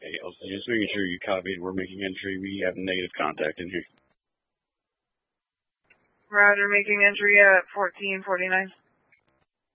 Hey, Elsa, just making sure you copied. We're making entry. We have negative contact in here. Roger, making entry at 1449.